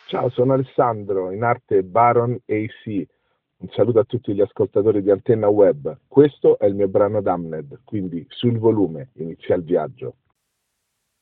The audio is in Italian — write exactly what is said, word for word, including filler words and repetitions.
Ciao, sono Alessandro, in arte Baron A C. Un saluto a tutti gli ascoltatori di Antenna Web. Questo è il mio brano Damned, quindi sul volume inizia il viaggio.